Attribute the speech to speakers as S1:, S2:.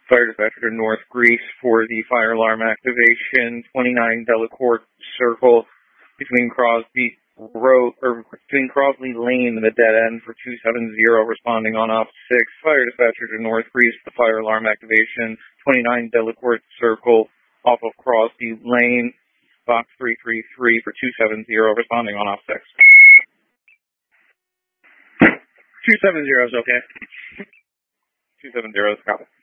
S1: Fire dispatcher to North Greece for the fire alarm activation, 29 Delacourt Circle between Crosby between Crosley Lane and the dead end for 270, responding on off 6. Fire dispatcher to North Greece for the fire alarm activation, 29 Delacourt Circle off of Crosby Lane, box 333 for 270, responding on off 6. 270 is okay. 270 is copy.